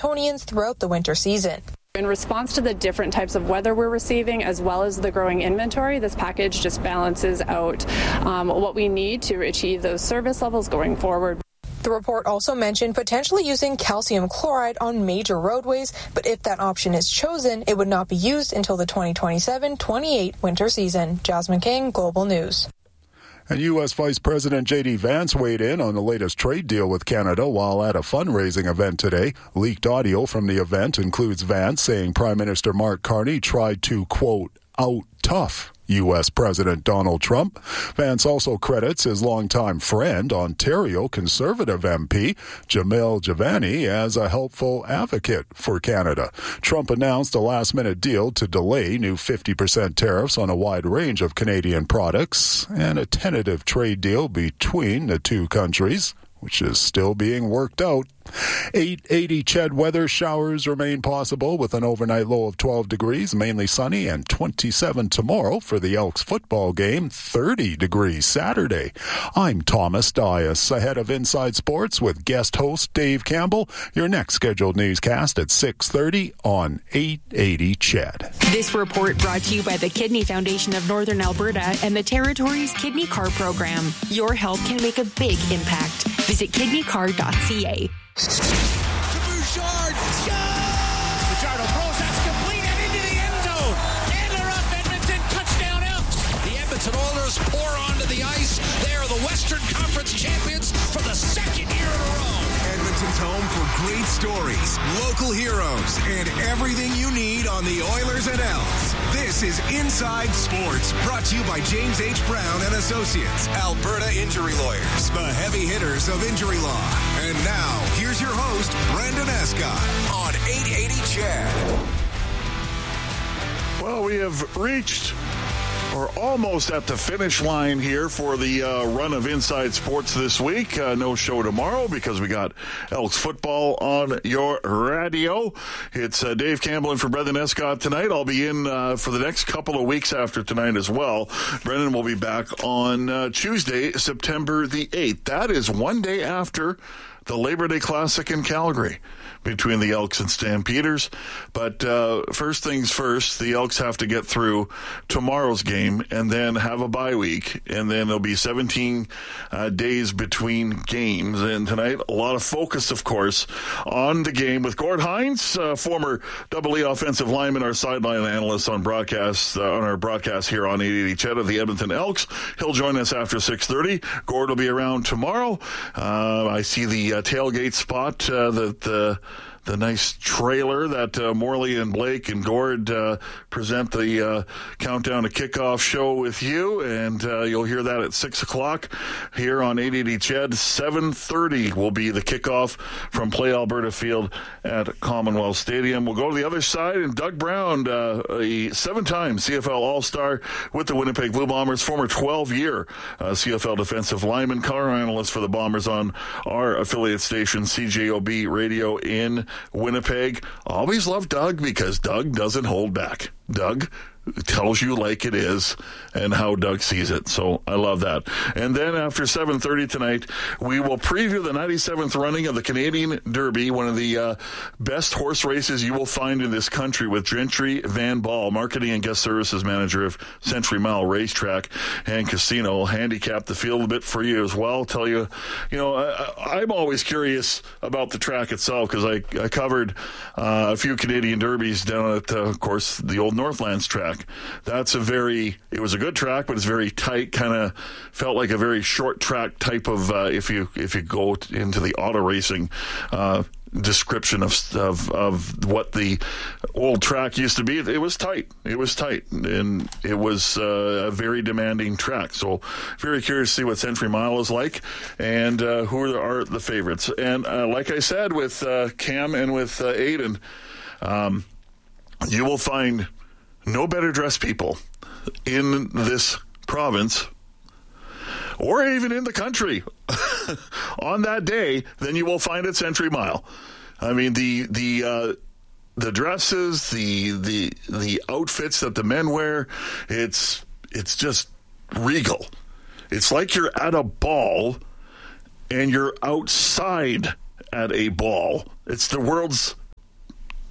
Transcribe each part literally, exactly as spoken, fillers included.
Edmontonians throughout the winter season. In response to the different types of weather we're receiving, as well as the growing inventory, this package just balances out um, what we need to achieve those service levels going forward. The report also mentioned potentially using calcium chloride on major roadways, but if that option is chosen, it would not be used until the twenty twenty-seven twenty-eight winter season. Jasmine King, Global News. And U S Vice President J D Vance weighed in on the latest trade deal with Canada while at a fundraising event today. Leaked audio from the event includes Vance saying Prime Minister Mark Carney tried to, quote, out-tough U S President Donald Trump. Vance also credits his longtime friend, Ontario Conservative M P Jamil Javani, as a helpful advocate for Canada. Trump announced a last-minute deal to delay new fifty percent tariffs on a wide range of Canadian products and a tentative trade deal between the two countries, which is still being worked out. eight eighty C H E D weather. Showers remain possible with an overnight low of twelve degrees, mainly sunny, and twenty-seven tomorrow for the Elks football game, thirty degrees Saturday. I'm Thomas Dias, ahead of Inside Sports with guest host Dave Campbell. Your next scheduled newscast at six thirty on eight eighty C H E D. This report brought to you by the Kidney Foundation of Northern Alberta and the Territory's Kidney Card Program. Your help can make a big impact. Visit kidney card dot c a. To Bouchard, shot! Fajardo throws, that's complete and into the end zone. Adler up, Edmonton, touchdown Elks. The Edmonton Oilers pour onto the ice. They are the Western Conference champions for the second year in a row. Edmonton's home for great stories, local heroes, and everything you need on the Oilers and Elks. This is Inside Sports, brought to you by James H. Brown and Associates, Alberta Injury Lawyers, the heavy hitters of injury law. And now, here's your host, Brendan Escott, on eight eighty C H E D. Well, we have reached, or almost at the finish line here for the uh, run of Inside Sports this week. Uh, no show tomorrow because we got Elks football on your radio. It's uh, Dave Campbell in for Brendan Escott tonight. I'll be in uh, for the next couple of weeks after tonight as well. Brendan will be back on uh, Tuesday, September the eighth. That is one day after the Labor Day Classic in Calgary between the Elks and Stampeders. But uh, first things first, the Elks have to get through tomorrow's game and then have a bye week. And then there'll be seventeen uh, days between games. And tonight, a lot of focus, of course, on the game with Gord Hines, uh, former Double E offensive lineman, our sideline analyst on broadcast, uh, on our broadcast here on eight eighty C H E D of the Edmonton Elks. He'll join us after six thirty. Gord will be around tomorrow. Uh, I see the uh, tailgate spot uh, that the the nice trailer that uh, Morley and Blake and Gord uh, present the uh, Countdown to Kickoff show with you, and uh, you'll hear that at six o'clock here on eight eighty C H E D. seven thirty will be the kickoff from Play Alberta Field at Commonwealth Stadium. We'll go to the other side, and Doug Brown, uh, a seven-time C F L All-Star with the Winnipeg Blue Bombers, former twelve-year uh, C F L defensive lineman, color analyst for the Bombers on our affiliate station, C J O B Radio in Winnipeg. Always love Doug because Doug doesn't hold back. Doug tells you like it is and how Doug sees it. So I love that. And then after seven thirty tonight, we will preview the ninety-seventh running of the Canadian Derby, one of the uh, best horse races you will find in this country, with Gentry Van Ball, marketing and guest services manager of Century Mile Racetrack and Casino, will handicap the field a bit for you as well. Tell you, you know, I, I'm always curious about the track itself because I, I covered uh, a few Canadian Derbies down at, uh, of course, the old Northlands track. That's a very, it was a good track, but it's very tight, kind of felt like a very short track type of, uh, if you if you go into the auto racing uh, description of, of of what the old track used to be. It was tight. It was tight, and it was uh, a very demanding track. So very curious to see what Century Mile is like and uh, who are the favorites. And uh, like I said, with uh, Cam and with uh, Aiden, um, you will find no better dressed people in this province or even in the country on that day than you will find at Century Mile. I mean, the the uh, the dresses, the the the outfits that the men wear, it's it's just regal. It's like you're at a ball and you're outside at a ball. It's the world's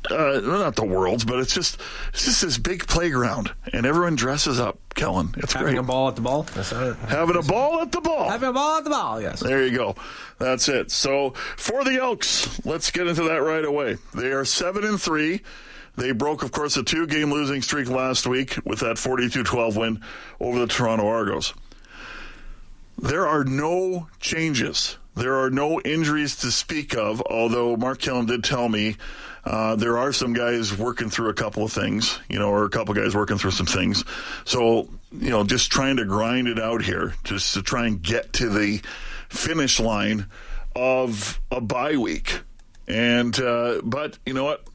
uh, not the world's, but it's just it's just this big playground, and everyone dresses up, Kellen. It's Having great. a ball at the ball? That's not it. Having a ball at the ball. Having a ball at the ball, yes. There you go. That's it. So for the Elks, let's get into that right away. They are seven and three. They broke, of course, a two-game losing streak last week with that forty-two twelve win over the Toronto Argos. There are no changes. There are no injuries to speak of, although Mark Killam did tell me uh, there are some guys working through a couple of things, you know, or a couple guys working through some things. So, you know, just trying to grind it out here, just to try and get to the finish line of a bye week. And, uh, but, you know what?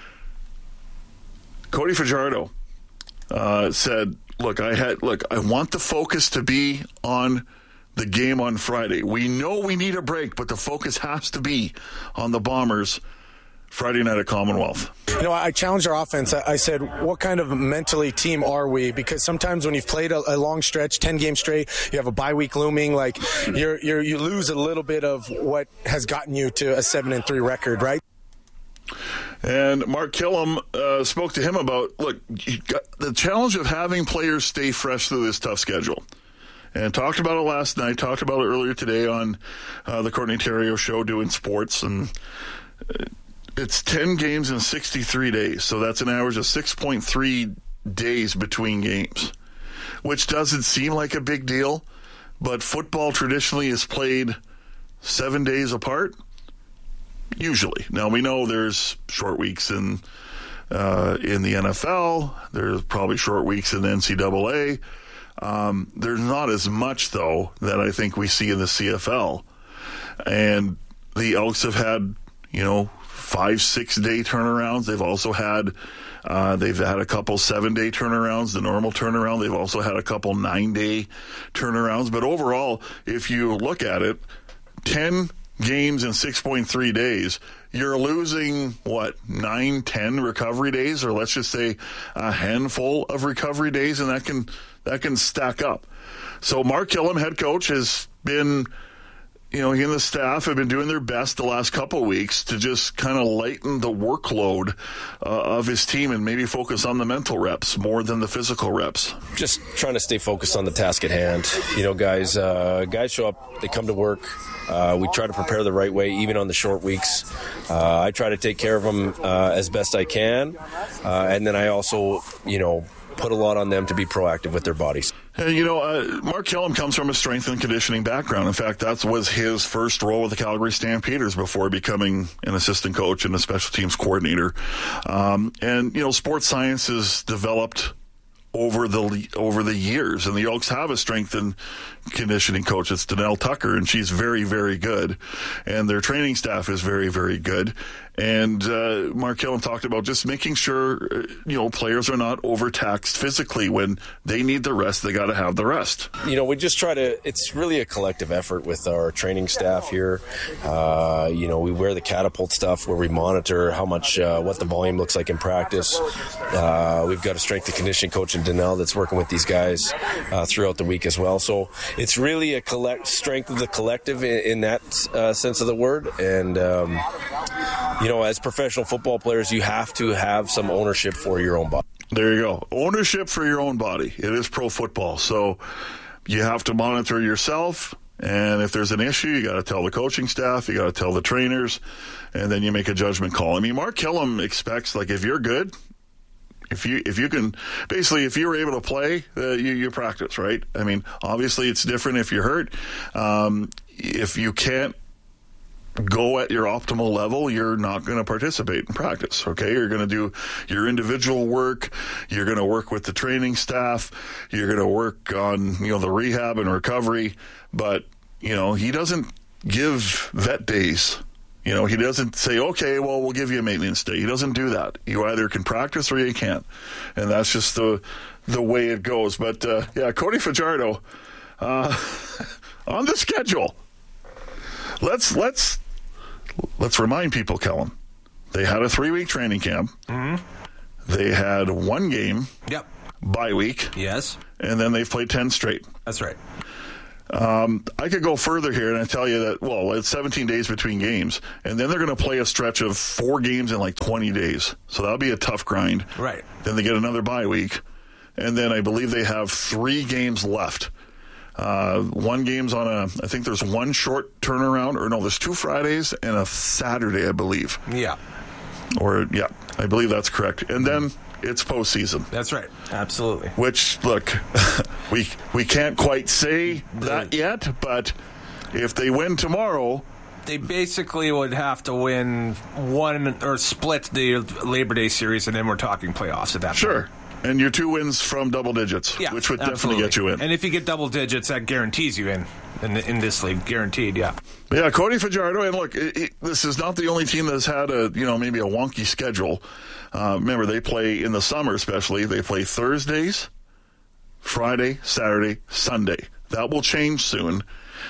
Cody Fajardo uh, said, look, I had, look, I want the focus to be on the game on Friday. We know we need a break, but the focus has to be on the Bombers Friday night at Commonwealth. You know, I challenged our offense. I said, what kind of mentally team are we? Because sometimes when you've played a, a long stretch, ten games straight, you have a bye week looming, like you're, you're, you lose a little bit of what has gotten you to a seven and three record, right? And Mark Killam uh, spoke to him about, look, you got the challenge of having players stay fresh through this tough schedule. And talked about it last night, talked about it earlier today on uh, the Courtney Theriault show doing sports. And it's ten games in sixty-three days. So that's an average of six point three days between games, which doesn't seem like a big deal. But football traditionally is played seven days apart. Usually. Now, we know there's short weeks in uh, in the N F L. There's probably short weeks in the N C double A. Um, there's not as much, though, that I think we see in the C F L. And the Elks have had, you know, five, six-day turnarounds. They've also had uh, they've had a couple seven-day turnarounds, the normal turnaround. They've also had a couple nine-day turnarounds. But overall, if you look at it, ten games in six point three days, you're losing, what, nine, ten recovery days, or let's just say a handful of recovery days, and that can that can stack up. So Mark Killam, head coach, has been, you know, he and the staff have been doing their best the last couple of weeks to just kind of lighten the workload uh, of his team and maybe focus on the mental reps more than the physical reps. Just trying to stay focused on the task at hand. You know, guys, uh, guys show up, they come to work. Uh, we try to prepare the right way, even on the short weeks. Uh, I try to take care of them uh, as best I can. Uh, and then I also, you know, put a lot on them to be proactive with their bodies. And, you know, uh, Mark Killam comes from a strength and conditioning background. In fact, that was his first role with the Calgary Stampeders before becoming an assistant coach and a special teams coordinator. Um, and, you know, sports science has developed over the over the years, and the Elks have a strength and conditioning coach. It's Danelle Tucker, and she's very, very good, and their training staff is very, very good. And uh, Mark Killam talked about just making sure, you know, players are not overtaxed physically. When they need the rest, they got to have the rest. You know, we just try to, it's really a collective effort with our training staff here. Uh, you know, we wear the catapult stuff where we monitor how much, uh, what the volume looks like in practice. Uh, we've got a strength and conditioning coach in Danelle that's working with these guys uh, throughout the week as well. So it's really a collect strength of the collective in, in that uh, sense of the word. And, um, you know, as professional football players, you have to have some ownership for your own body. There you go. Ownership for your own body. It is pro football. So you have to monitor yourself. And if there's an issue, you got to tell the coaching staff, you got to tell the trainers, and then you make a judgment call. I mean, Mark Killam expects, like, if you're good, if you if you can, basically, if you're able to play, uh, you, you practice, right? I mean, obviously it's different if you're hurt. Um, if you can't go at your optimal level, you're not going to participate in practice, okay? You're going to do your individual work. You're going to work with the training staff. You're going to work on, you know, the rehab and recovery. But, you know, he doesn't give vet days. You know, he doesn't say, okay, well, we'll give you a maintenance day. He doesn't do that. You either can practice or you can't. And that's just the the way it goes. But, uh, yeah, Cody Fajardo uh, on the schedule. Let's let's let's remind people, Kellen. They had a three-week training camp. Mm-hmm. They had one game. Yep. Bye week. Yes. And then they've played ten straight. That's right. Um, I could go further here and I tell you that, well, it's seventeen days between games, and then they're going to play a stretch of four games in like twenty days. So that'll be a tough grind. Right. Then they get another bye week, and then I believe they have three games left. Uh, one game's on a, I think there's one short turnaround, or no, there's two Fridays and a Saturday, I believe. Yeah. Or, yeah, I believe that's correct. And then it's postseason. That's right. Absolutely. Which, look, we we can't quite say that yet, but if they win tomorrow, they basically would have to win one or split the Labor Day series, and then we're talking playoffs at that sure. point. And your two wins from double digits, yeah, which would absolutely. definitely get you in. And if you get double digits, that guarantees you in in, in this league. Guaranteed, yeah. Yeah, Cody Fajardo, and look, it, it, this is not the only team that's had a, you know, maybe a wonky schedule. Uh, remember, they play in the summer especially. They play Thursdays, Friday, Saturday, Sunday. That will change soon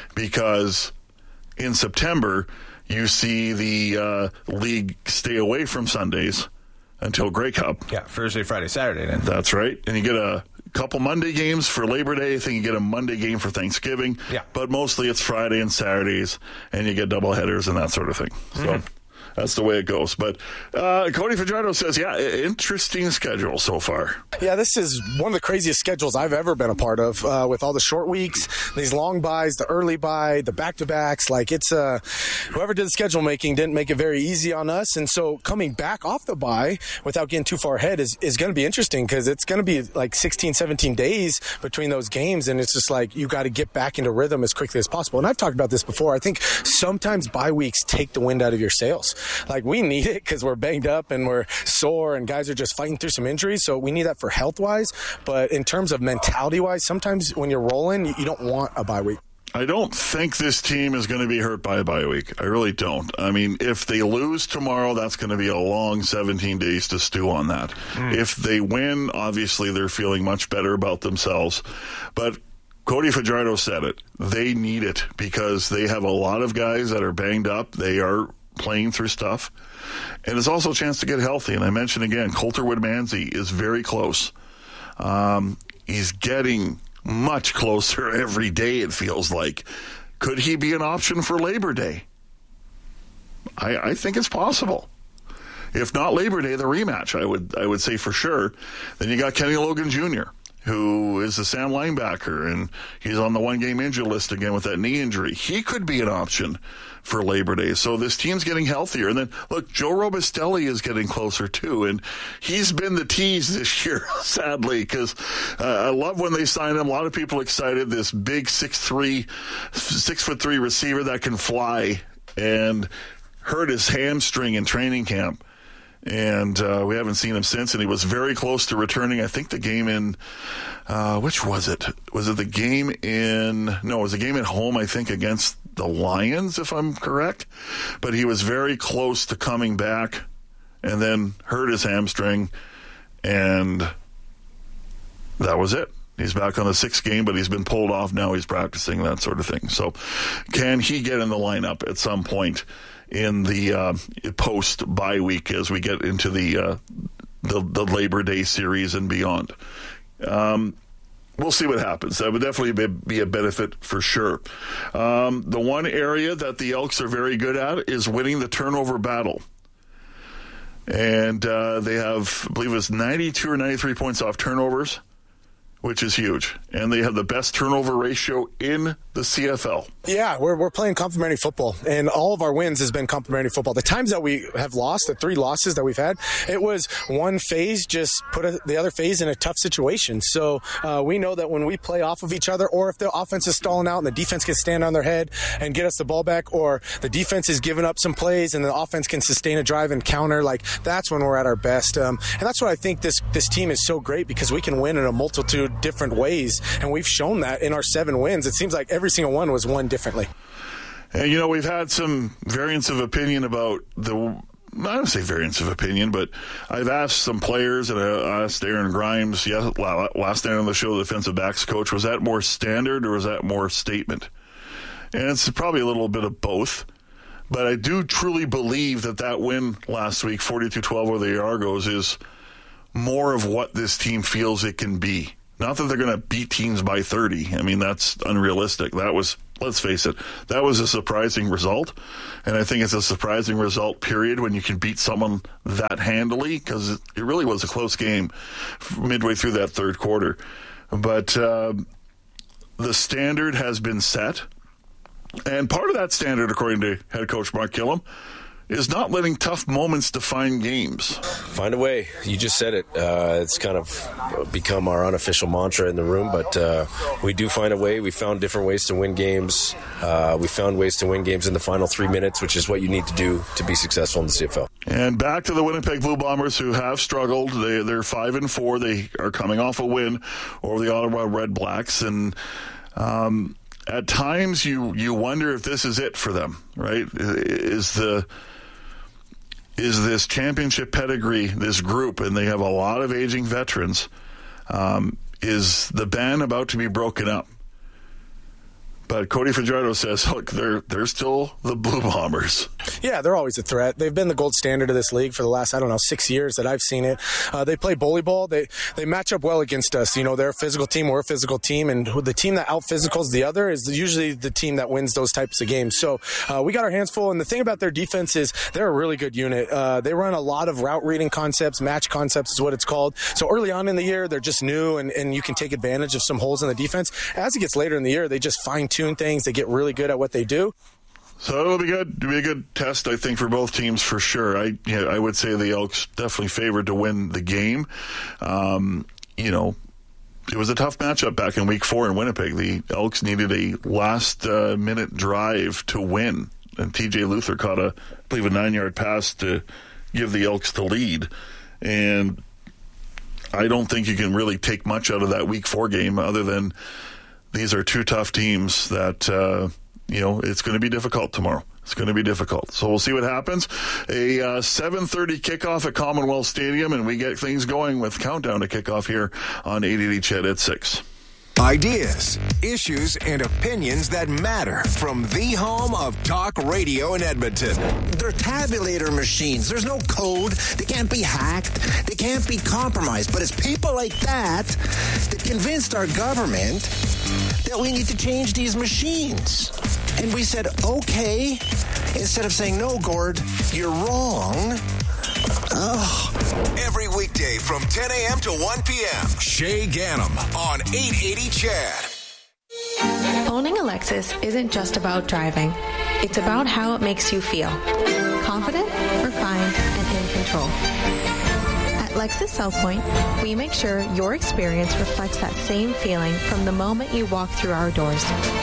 because in September, you see the uh, league stay away from Sundays until Grey Cup. Yeah, Thursday, Friday, Saturday then. That's right. And you get a couple Monday games for Labor Day. I think you get a Monday game for Thanksgiving. Yeah. But mostly it's Friday and Saturdays, and you get double headers and that sort of thing. So mm-hmm. that's the way it goes. But uh, Cody Fajardo says, yeah, interesting schedule so far. Yeah, this is one of the craziest schedules I've ever been a part of, uh, with all the short weeks, these long buys, the early buy, the back-to-backs. Like, it's uh, whoever did the schedule making didn't make it very easy on us. And so coming back off the buy without getting too far ahead is, is going to be interesting because it's going to be like sixteen, seventeen days between those games. And it's just like you got to get back into rhythm as quickly as possible. And I've talked about this before. I think sometimes bye weeks take the wind out of your sails. Like, we need it because we're banged up and we're sore and guys are just fighting through some injuries. So we need that for health-wise. But in terms of mentality-wise, sometimes when you're rolling, you don't want a bye week. I don't think this team is going to be hurt by a bye week. I really don't. I mean, if they lose tomorrow, that's going to be a long seventeen days to stew on that. Mm. If they win, obviously they're feeling much better about themselves. But Cody Fajardo said it. They need it because they have a lot of guys that are banged up. They are playing through stuff. And it's also a chance to get healthy. And I mentioned again, Coulter Woodmansey is very close. Um, he's getting much closer every day, it feels like. Could he be an option for Labor Day? I, I think it's possible. If not Labor Day, the rematch, I would I would say for sure. Then you got Kenny Logan Junior, who is a sound linebacker, and he's on the one-game injury list again with that knee injury. He could be an option for Labor Day. So this team's getting healthier. And then, look, Joe Robustelli is getting closer, too. And he's been the tease this year, sadly, because uh, I love when they sign him. A lot of people excited. This big six three, six foot three receiver that can fly and hurt his hamstring in training camp. And uh, we haven't seen him since, and he was very close to returning. I think the game in, uh, which was it? Was it the game in, no, it was a game at home, I think, against the Lions, if I'm correct. But he was very close to coming back and then hurt his hamstring, and that was it. He's back on the sixth game, but he's been pulled off. Now he's practicing, that sort of thing. So can he get in the lineup at some point in the uh, post bye week as we get into the, uh, the the Labor Day series and beyond? Um, we'll see what happens. That would definitely be, be a benefit for sure. Um, the one area that the Elks are very good at is winning the turnover battle. And uh, they have, I believe it's ninety-two or ninety-three points off turnovers, which is huge. And they have the best turnover ratio in the C F L. Yeah, we're we're playing complementary football, and all of our wins has been complementary football. The times that we have lost, the three losses that we've had, it was one phase just put a, the other phase in a tough situation. So uh, we know that when we play off of each other, or if the offense is stalling out and the defense can stand on their head and get us the ball back, or the defense is giving up some plays and the offense can sustain a drive and counter, like that's when we're at our best. Um, and that's why I think this, this team is so great, because we can win in a multitude different ways, and we've shown that in our seven wins. It seems like every single one was won differently. And, you know, we've had some variance of opinion about the, I don't say variance of opinion, but I've asked some players, and I asked Aaron Grimes yes, last night on the show, the defensive backs coach, was that more standard or was that more statement? And it's probably a little bit of both. But I do truly believe that that win last week, forty-two twelve over the Argos, is more of what this team feels it can be. Not that they're going to beat teams by thirty. I mean, that's unrealistic. That was, let's face it, that was a surprising result. And I think it's a surprising result, period, when you can beat someone that handily, because it, it really was a close game midway through that third quarter. But uh, the standard has been set. And part of that standard, according to head coach Mark Killam, is not letting tough moments define games. Find a way. You just said it. Uh, it's kind of become our unofficial mantra in the room, but uh, we do find a way. We found different ways to win games. Uh, we found ways to win games in the final three minutes, which is what you need to do to be successful in the C F L. And back to the Winnipeg Blue Bombers, who have struggled. They, they're five and four. They are coming off a win over the Ottawa Red Blacks, and um, at times you you wonder if this is it for them. Right? Is the Is this championship pedigree, this group, and they have a lot of aging veterans, um, is the band about to be broken up? But Cody Fajardo says, look, they're they're still the Blue Bombers. Yeah, they're always a threat. They've been the gold standard of this league for the last, I don't know, six years that I've seen it. Uh, they play bully ball. They they match up well against us. You know, they're a physical team, we're a physical team, and the team that out-physicals the other is usually the team that wins those types of games. So uh, we got our hands full, and the thing about their defense is they're a really good unit. Uh, they run a lot of route reading concepts, match concepts is what it's called. So early on in the year, they're just new, and, and you can take advantage of some holes in the defense. As it gets later in the year, they just fine-tune things. They get really good at what they do. So it'll be good. It'll be a good test, I think, for both teams for sure. I yeah, I would say the Elks definitely favored to win the game. Um, you know, it was a tough matchup back in week four in Winnipeg. The Elks needed a last-minute uh, drive to win, and T J Luther caught a, I believe, a nine-yard pass to give the Elks the lead. And I don't think you can really take much out of that week four game other than these are two tough teams that, uh, you know, it's going to be difficult tomorrow. It's going to be difficult. So we'll see what happens. A uh, seven thirty kickoff at Commonwealth Stadium, and we get things going with Countdown to Kickoff here on eight eighty C H E D at six. Ideas, issues, and opinions that matter from the home of talk radio in Edmonton. They're tabulator machines. There's no code. They can't be hacked. They can't be compromised. But it's people like that that convinced our government that we need to change these machines. And we said, okay, instead of saying, no, Gord, you're wrong. Ugh. Every weekday from ten a.m. to one p.m. Shay Ganem on eight eighty C H E D. Owning a Lexus isn't just about driving. It's about how it makes you feel. Confident, refined, and in control. At Lexus South Point, we make sure your experience reflects that same feeling from the moment you walk through our doors.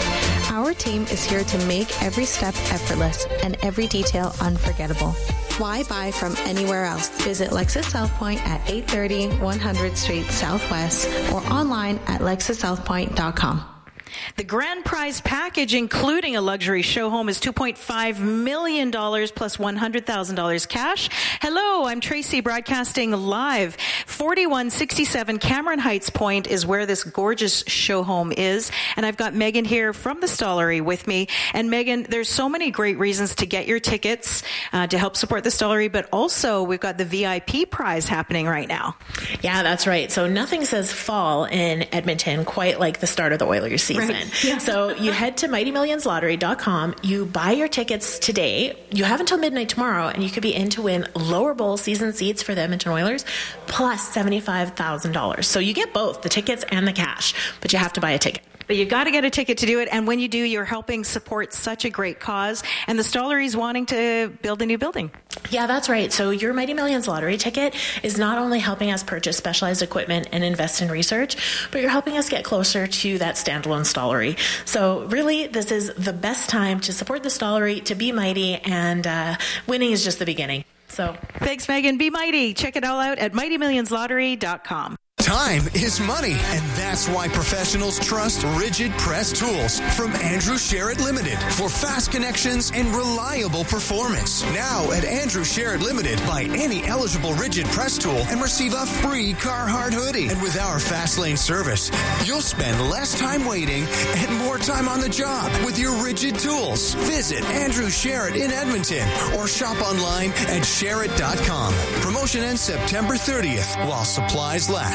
Our team is here to make every step effortless and every detail unforgettable. Why buy from anywhere else? Visit Lexus South Point at eight thirty one hundredth Street Southwest or online at lexus south point dot com. The grand prize package, including a luxury show home, is two point five million dollars plus one hundred thousand dollars cash. Hello, I'm Tracy, broadcasting live. forty-one sixty-seven Cameron Heights Point is where this gorgeous show home is. And I've got Megan here from the Stollery with me. And Megan, there's so many great reasons to get your tickets uh, to help support the Stollery, but also we've got the V I P prize happening right now. Yeah, that's right. So nothing says fall in Edmonton quite like the start of the Oilers season. Right. Yeah. So you head to mighty millions lottery dot com, you buy your tickets today, you have until midnight tomorrow, and you could be in to win lower bowl season seats for the Edmonton Oilers, plus seventy-five thousand dollars. So you get both the tickets and the cash, but you have to buy a ticket. But you've got to get a ticket to do it, and when you do, you're helping support such a great cause, and the Stollery's wanting to build a new building. Yeah, that's right. So your Mighty Millions Lottery ticket is not only helping us purchase specialized equipment and invest in research, but you're helping us get closer to that standalone Stollery. So really, this is the best time to support the Stollery, to be mighty, and uh, winning is just the beginning. So thanks, Megan. Be mighty. Check it all out at mighty millions lottery dot com. Time is money, and that's why professionals trust Rigid Press Tools from Andrew Sherritt Limited for fast connections and reliable performance. Now at Andrew Sherritt Limited, buy any eligible Rigid Press tool and receive a free Carhartt hoodie. And with our fast lane service, you'll spend less time waiting and more time on the job with your Rigid tools. Visit Andrew Sherritt in Edmonton or shop online at sherritt dot com. Promotion ends September thirtieth while supplies last.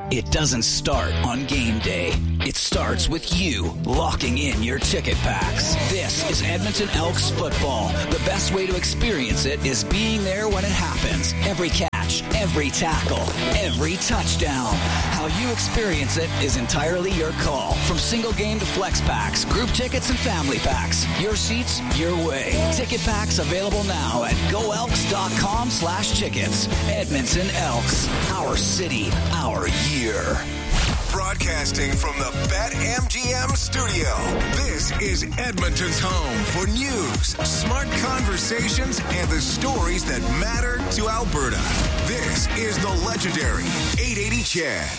It doesn't start on game day. It starts with you locking in your ticket packs. This is Edmonton Elks football. The best way to experience it is being there when it happens. Every catch, every tackle, every touchdown. How you experience it is entirely your call. From single game to flex packs, group tickets and family packs. Your seats, your way. Ticket packs available now at go elks dot com slash tickets. Edmonton Elks. Our city, our year. Broadcasting from the BetMGM studio, this is Edmonton's home for news, smart conversations, and the stories that matter to Alberta. This is the legendary eight eighty Chad.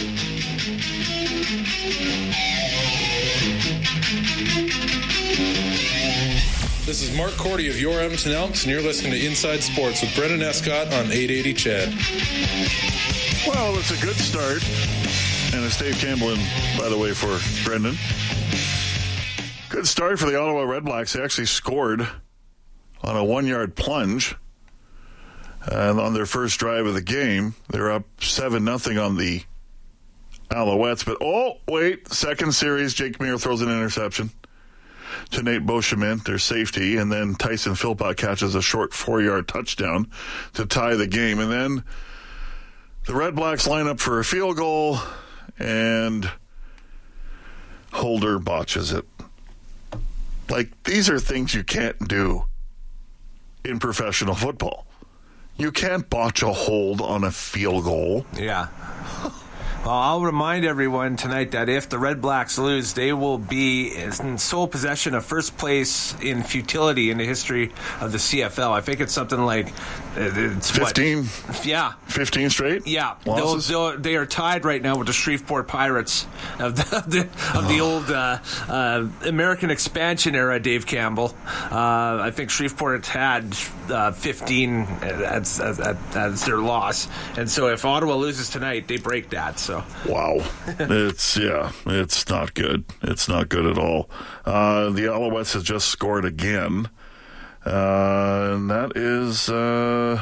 This is Mark Cordy of Your Edmonton Elks, and you're listening to Inside Sports with Brendan Escott on eight eighty Chad. Well, it's a good start. And it's Dave Campbell in, by the way, for Brendan. Good start for the Ottawa Redblacks. They actually scored on a one-yard plunge. And on their first drive of the game, they're up seven nothing on the Alouettes. But, oh, wait, second series, Jake Muir throws an interception to Nate Beauchemin, their safety. And then Tyson Philpott catches a short four-yard touchdown to tie the game. And then the Redblacks line up for a field goal. And Holder botches it. Like, these are things you can't do in professional football. You can't botch a hold on a field goal. Yeah. Well, I'll remind everyone tonight that if the Red Blacks lose, they will be in sole possession of first place in futility in the history of the C F L. I think it's something like it's fifteen. What? Yeah, fifteen straight. Yeah, they'll, they'll, they are tied right now with the Shreveport Pirates of the of the, of the old uh, uh, American expansion era. Dave Campbell. Uh, I think Shreveport had uh, fifteen as, as, as their loss, and so if Ottawa loses tonight, they break that. So. Wow. It's, yeah, it's not good. It's not good at all. Uh, the Alouettes has just scored again. Uh, and that is uh,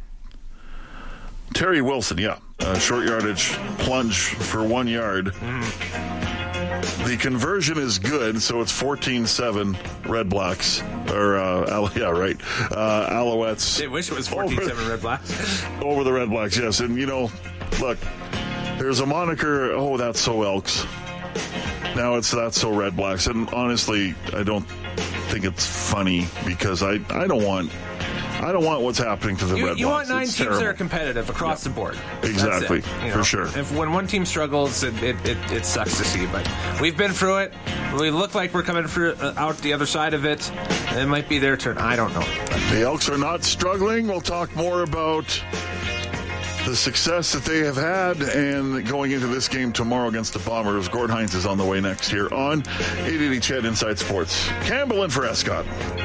Terry Wilson, yeah. Uh, short yardage plunge for one yard. Mm. The conversion is good, so it's fourteen seven Red Blacks. Or, uh, Al- yeah, right. Uh, Alouettes. They wish it was fourteen seven Red Blacks. Over the Red Blacks, yes. And, you know, look. There's a moniker, oh, that's so Elks. Now it's that's so Red Blacks. And honestly, I don't think it's funny because I, I don't want I don't want what's happening to the you, Red you Blacks. You want nine it's teams terrible. that are competitive across yeah. the board. Exactly, it, you know? for sure. If when one team struggles, it, it, it, it sucks to see. But we've been through it. We look like we're coming through, uh, out the other side of it. It might be their turn. I don't know. The Elks are not struggling. We'll talk more about the success that they have had and going into this game tomorrow against the Bombers. Gord Hines is on the way next here on eight eighty Chad Inside Sports. Campbell in for Escott.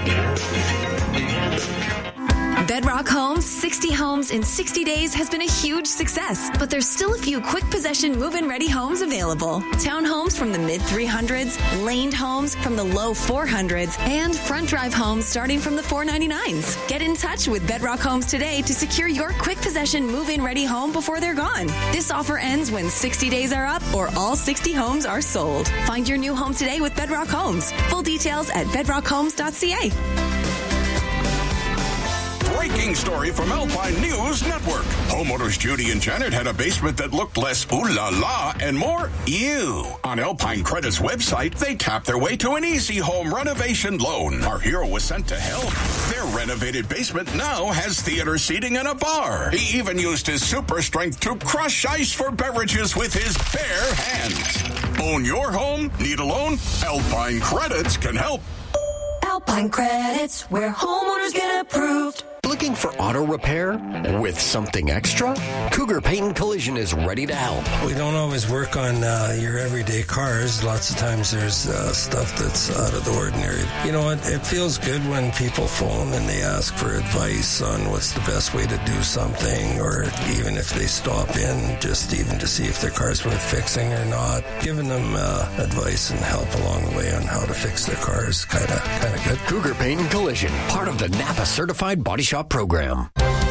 Bedrock Homes, sixty homes in sixty days has been a huge success, but there's still a few quick possession move-in ready homes available. Townhomes from the mid three hundreds, laned homes from the low four hundreds, and front drive homes starting from the four ninety-nines. Get in touch with Bedrock Homes today to secure your quick possession move-in ready home before they're gone. This offer ends when sixty days are up or all sixty homes are sold. Find your new home today with Bedrock Homes. Full details at bedrock homes dot c a. Breaking story from Alpine News Network. Homeowners Judy and Janet had a basement that looked less ooh la la and more ew. On Alpine Credit's website, they tapped their way to an easy home renovation loan. Our hero was sent to help. Their renovated basement now has theater seating and a bar. He even used his super strength to crush ice for beverages with his bare hands. Own your home? Need a loan? Alpine Credits can help. Alpine Credits, where homeowners get approved. Looking for auto repair with something extra? Cougar Paint and Collision is ready to help. We don't always work on uh, your everyday cars. Lots of times there's uh, stuff that's out of the ordinary. You know what? It feels good when people phone and they ask for advice on what's the best way to do something, or even if they stop in just even to see if their car's worth fixing or not. Giving them uh, advice and help along the way on how to fix their cars kind of kind of good. Cougar Paint and Collision, part of the Napa Certified Body Shop program.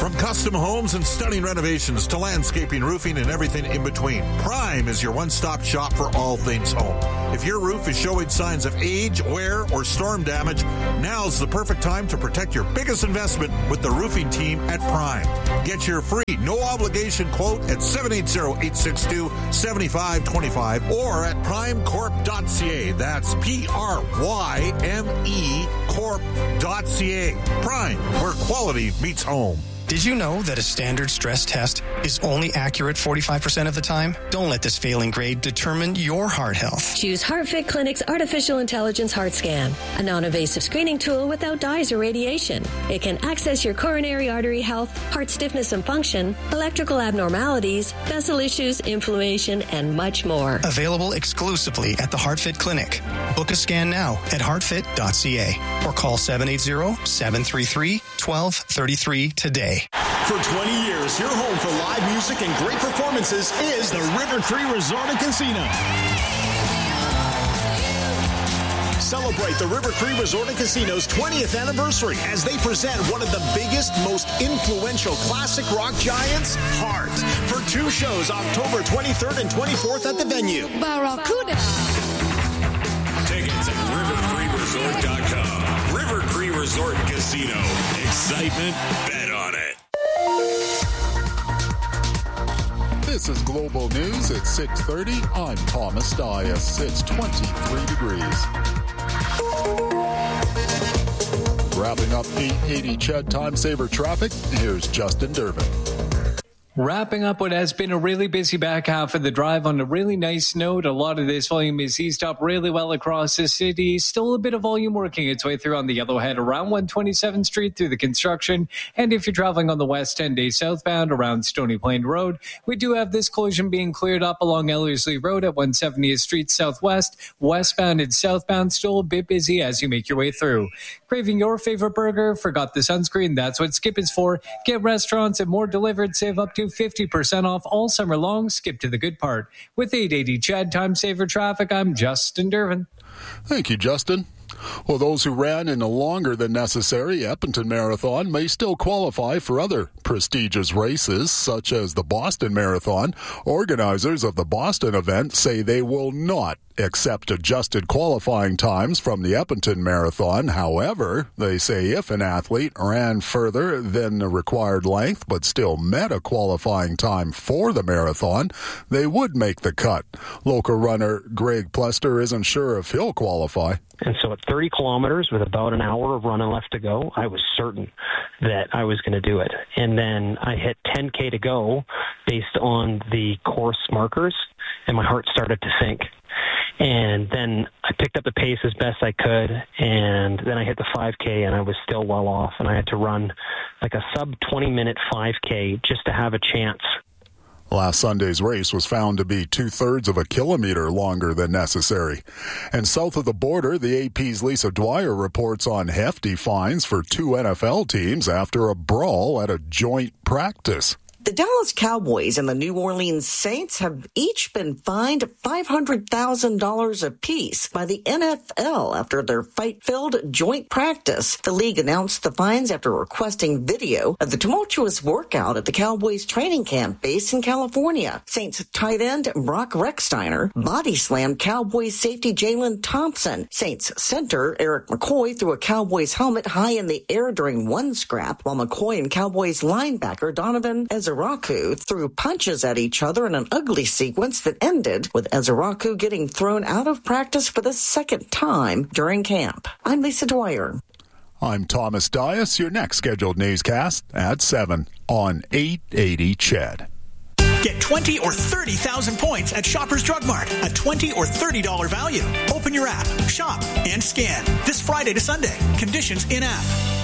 From custom homes and stunning renovations to landscaping, roofing, and everything in between, Prime is your one-stop shop for all things home. If your roof is showing signs of age, wear, or storm damage, now's the perfect time to protect your biggest investment with the roofing team at Prime. Get your free, no-obligation quote at seven eight zero, eight six two, seven five two five or at prime corp dot c a. That's P R Y M E corp dot c a. Prime, where quality meets home. Did you know that a standard stress test is only accurate forty-five percent of the time? Don't let this failing grade determine your heart health. Choose HeartFit Clinic's Artificial Intelligence Heart Scan, a non-invasive screening tool without dyes or radiation. It can access your coronary artery health, heart stiffness and function, electrical abnormalities, vessel issues, inflammation, and much more. Available exclusively at the HeartFit Clinic. Book a scan now at heart fit dot c a or call seven eight zero, seven three three, one two three three today. For twenty years, your home for live music and great performances is the River Cree Resort and Casino. Celebrate the River Cree Resort and Casino's twentieth anniversary as they present one of the biggest, most influential classic rock giants, Heart, for two shows October twenty-third and twenty-fourth at the venue. Barracuda. Tickets at river cree resort dot com. River Cree Resort and Casino. Excitement, bet on it. This is Global News at six thirty. I'm Thomas Dias. It's twenty-three degrees. Wrapping up eight eighty C H E D Time Saver traffic, here's Justin Durbin. Wrapping up what has been a really busy back half of the drive on a really nice note. A lot of this volume is eased up really well across the city. Still a bit of volume working its way through on the Yellowhead around one twenty-seventh Street through the construction. And if you're traveling on the West ten day southbound around Stony Plain Road, we do have this collision being cleared up along Ellerslie Road at one seventieth Street Southwest. Westbound and southbound still a bit busy as you make your way through. Craving your favorite burger? Forgot the sunscreen? That's what Skip is for. Get restaurants and more delivered. Save up to fifty percent off all summer long. Skip to the good part. With eight eighty C H E D Time Saver Traffic, I'm Justin Durbin. Thank you, Justin. Well, those who ran in a longer than necessary Edmonton Marathon may still qualify for other prestigious races, such as the Boston Marathon. Organizers of the Boston event say they will not accept adjusted qualifying times from the Edmonton Marathon. However, they say if an athlete ran further than the required length but still met a qualifying time for the marathon, they would make the cut. Local runner Greg Plester isn't sure if he'll qualify. And so at thirty kilometers with about an hour of running left to go, I was certain that I was going to do it. And then I hit ten K to go based on the course markers, and my heart started to sink. And then I picked up the pace as best I could, and then I hit the five K, and I was still well off, and I had to run like a sub twenty minute five K just to have a chance. Last Sunday's race was found to be two-thirds of a kilometer longer than necessary. And south of the border, the A P's Lisa Dwyer reports on hefty fines for two N F L teams after a brawl at a joint practice. The Dallas Cowboys and the New Orleans Saints have each been fined five hundred thousand dollars apiece by the N F L after their fight-filled joint practice. The league announced the fines after requesting video of the tumultuous workout at the Cowboys training camp base in California. Saints tight end Brock Rechsteiner body slammed Cowboys safety Jalen Thompson. Saints center Eric McCoy threw a Cowboys helmet high in the air during one scrap, while McCoy and Cowboys linebacker Donovan Ezra Ezeraku threw punches at each other in an ugly sequence that ended with Ezeraku getting thrown out of practice for the second time during camp. I'm Lisa Dwyer. I'm Thomas Dias. Your next scheduled newscast at seven on eight eighty C H E D. Get twenty or thirty thousand points at Shoppers Drug Mart. A twenty or thirty dollars value. Open your app, shop, and scan. This Friday to Sunday. Conditions in app.